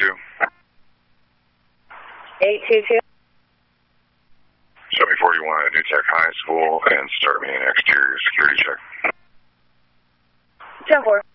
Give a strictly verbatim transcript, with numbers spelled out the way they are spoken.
to? eight two two. Show me forty-one at New Tech High School and start me an exterior security check. ten four.